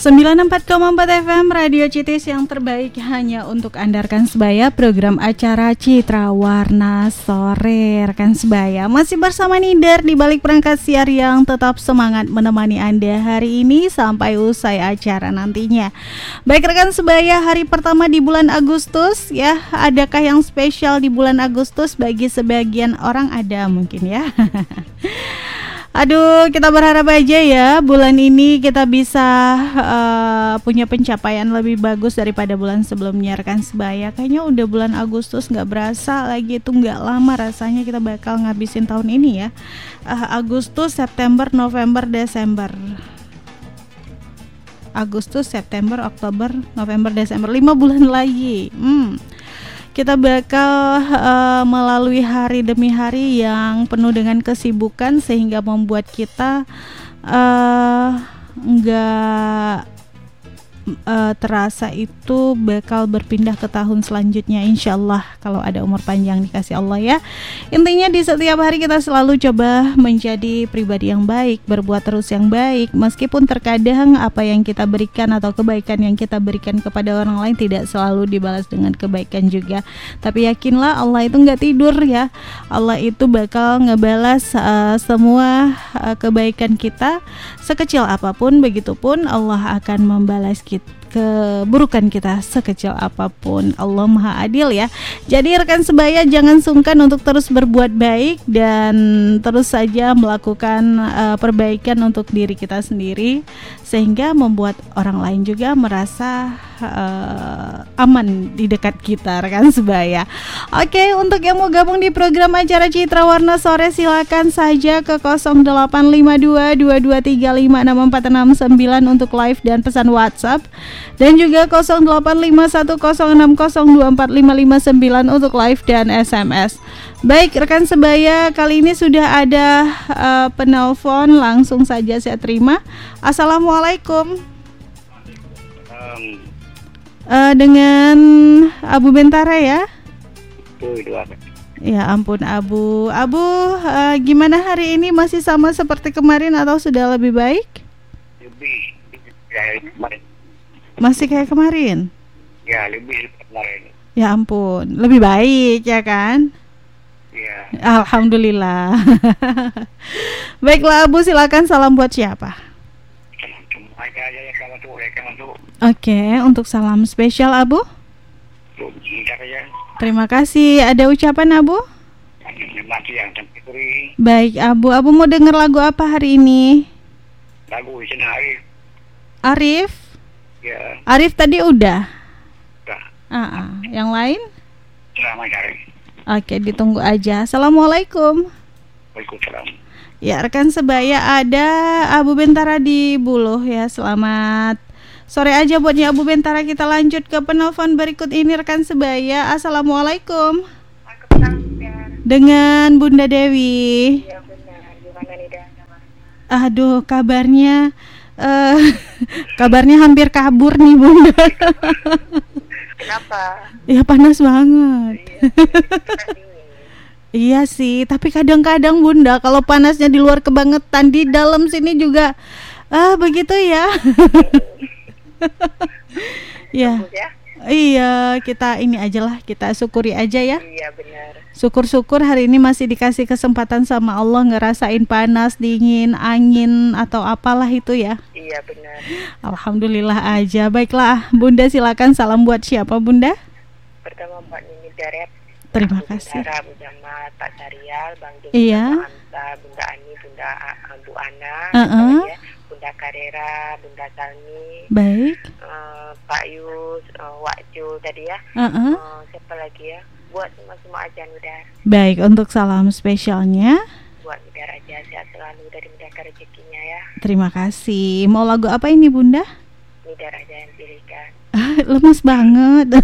94,4 FM Radio Citis yang terbaik hanya untuk Anda rekan sebaya. Program acara Citra Warna Sore rekan sebaya masih bersama Nidar di balik perangkat siar yang tetap semangat menemani Anda hari ini sampai usai acara nantinya. Baik rekan sebaya, hari pertama di bulan Agustus ya, adakah yang spesial di bulan Agustus? Bagi sebagian orang ada mungkin ya. Aduh, kita berharap aja ya bulan ini kita bisa punya pencapaian lebih bagus daripada bulan sebelumnya rekan sebaya. Kayaknya udah bulan Agustus gak berasa lagi, itu gak lama rasanya kita bakal ngabisin tahun ini ya. Agustus, September, November, Desember. Agustus, September, Oktober, November, Desember, 5 bulan lagi. Kita bakal melalui hari demi hari yang penuh dengan kesibukan sehingga membuat kita nggak terasa itu bakal berpindah ke tahun selanjutnya, insyaallah kalau ada umur panjang dikasih Allah ya. Intinya di setiap hari kita selalu coba menjadi pribadi yang baik, berbuat terus yang baik, meskipun terkadang apa yang kita berikan atau kebaikan yang kita berikan kepada orang lain tidak selalu dibalas dengan kebaikan juga. Tapi yakinlah Allah itu nggak tidur ya, Allah itu bakal ngebalas semua kebaikan kita sekecil apapun. Begitupun Allah akan membalas keburukan kita sekecil apapun. Allah Maha Adil ya. Jadi rekan sebaya jangan sungkan untuk terus berbuat baik dan terus saja melakukan perbaikan untuk diri kita sendiri sehingga membuat orang lain juga merasa aman di dekat kita rekan sebaya. Oke, untuk yang mau gabung di program acara Citra Warna Sore silakan saja ke 085222356469 untuk live dan pesan WhatsApp, dan juga 085106024559 untuk live dan SMS. Baik rekan sebaya, kali ini sudah ada penelpon, langsung saja saya terima. Assalamualaikum. Dengan Abu Bentara ya? Ya ampun Abu. Gimana hari ini, masih sama seperti kemarin atau sudah lebih baik? Lebih kayak kemarin. Masih kayak kemarin? Ya, lebih kemarin. Ya ampun, lebih baik ya kan? Ya. Alhamdulillah. Baiklah Abu, silakan, salam buat siapa? Oke, untuk salam spesial Abu. Terima kasih. Ada ucapan Abu? Baik Abu mau dengar lagu apa hari ini? Lagu Isna Arif. Arif? Ya. Arif tadi udah? Yang lain? Selamat hari. Oke, ditunggu aja. Assalamualaikum. Waalaikumsalam. Ya, rekan sebaya, ada Abu Bentara di Buluh ya. Selamat sore aja buatnya Abu Bentara. Kita lanjut ke penelpon berikut ini rekan sebaya. Assalamualaikum. Dengan Bunda Dewi. Iya benar. Gimana nih dah? Aduh, kabarnya hampir kabur nih Bunda. Kenapa? Ya panas banget. Iya sih, tapi kadang-kadang Bunda kalau panasnya di luar kebangetan, di dalam sini juga begitu ya. Ya. Iya, kita ini aja lah, kita syukuri aja ya. Iya benar. Syukur-syukur hari ini masih dikasih kesempatan sama Allah ngerasain panas, dingin, angin atau apalah itu ya. Iya benar. Alhamdulillah aja. Baiklah Bunda, silakan, salam buat siapa Bunda? Pertama buat Nini Daret. Terima kasih. Bunda Jamal, Pak Sarial, Bang Jum'at, Iya. Anta, Bunda Ani, Bunda Bu Ana, ya, Bunda Karera, Bunda Salmi. Baik. Pak Yus, Wak Ju tadi ya. Siapa lagi ya? Buat semua aja Nidar. Baik, untuk salam spesialnya Buat Nidar aja, sehat selalu dari mudahkan rezekinya ya. terima kasih. Mau lagu apa ini Bunda? Nidar aja yang pilihkan. Lemes banget.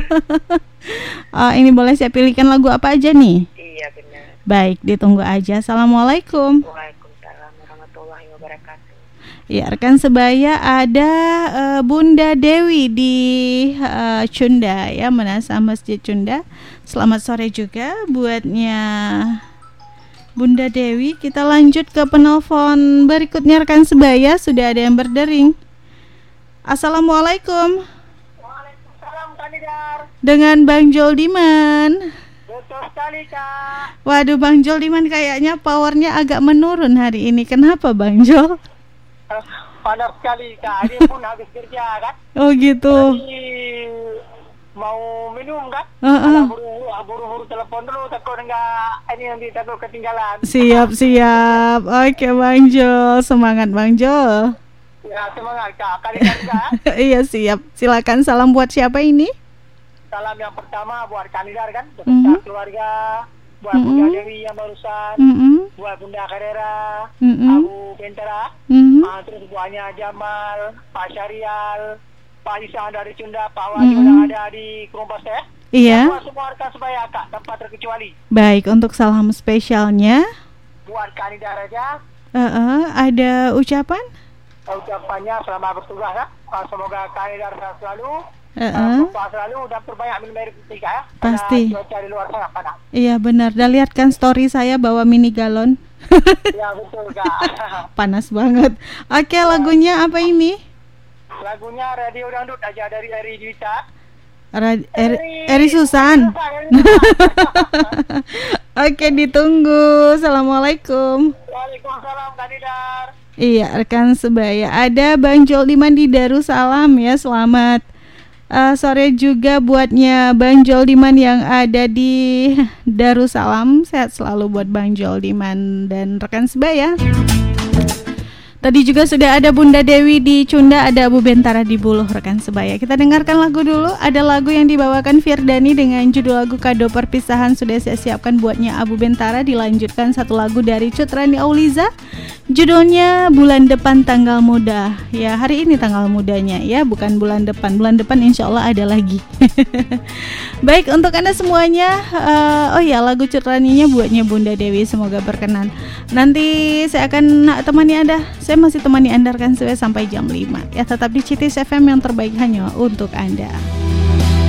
Ini boleh saya pilihkan lagu apa aja nih? Iya benar. Baik, ditunggu aja. Assalamualaikum. Waalaikumsalam warahmatullahi wabarakatuh. Ya rekan sebaya, ada Bunda Dewi di Cunda ya, Menasa Masjid Cunda. Selamat sore juga buatnya Bunda Dewi. Kita lanjut ke penelpon berikutnya rekan sebaya, sudah ada yang berdering. Assalamualaikum. Waalaikumsalam Kanidar. Dengan Bang Joldiman. Betul sekali Kak. Waduh, Bang Joldiman kayaknya powernya agak menurun hari ini. Kenapa Bang Jol? Panas sekali Kak. Ini pun habis kerja kan. Oh gitu. Jadi mau minum kan? Buru-buru telepon dulu, takut enggak ini nanti takut ketinggalan. Siap. Oke Bang Jol, semangat Bang Jol. Ya semangat Kak. Kanidar Kak. Iya siap. Silakan, salam buat siapa ini? Salam yang pertama buat Kanidar kan, beserta keluarga, buat Bunda Dewi yang barusan, buat Bunda Karera, Abu Bentara, terus buahnya Jamal, Pak Syarial, Pak Isang dari Sunda, Pak Wahyu yang ada di Kompas ya. Iya. Semua rekan sebaya Kak, tanpa terkecuali. Baik, untuk salam spesialnya Buat Kanidar aja. Ada ucapan? Ucapannya selamat bertugas ya. Semoga Kanidar sehat selalu. Berpuasa selalu dan perbanyak minum air putih ya. Pasti. Karena cuaca di luar sangat panas. Iya benar. Dan lihat kan story saya bawa mini galon. Ya betul Kak. Panas banget. Oke, lagunya apa ini? Lagunya Radio Dangdut aja dari Eri Juwita. Eri Susan. Oke, ditunggu. Assalamualaikum. Waalaikumsalam Kanidar. Iya, rekan sebaya. Ada Bang Joldiman di Darussalam ya. Selamat sore juga buatnya Bang Joldiman yang ada di Darussalam. Sehat selalu buat Bang Joldiman dan rekan sebaya. Tadi juga sudah ada Bunda Dewi di Cunda, ada Abu Bentara di Buluh, rekan sebaya. Kita dengarkan lagu dulu. Ada lagu yang dibawakan Firdani dengan judul lagu Kado Perpisahan sudah saya siapkan buatnya Abu Bentara. Dilanjutkan satu lagu dari Cut Rani Auliza, judulnya Bulan Depan Tanggal Muda. Ya, hari ini tanggal mudanya ya, bukan bulan depan. Bulan depan insya Allah ada lagi. Baik, untuk Anda semuanya, oh ya, lagu Cut Raninya buatnya Bunda Dewi, semoga berkenan. Nanti saya akan temani Anda. Saya masih temani Anda rekan sebaya sampai jam 5. Ya, tetap di Citis FM yang terbaik hanya untuk Anda.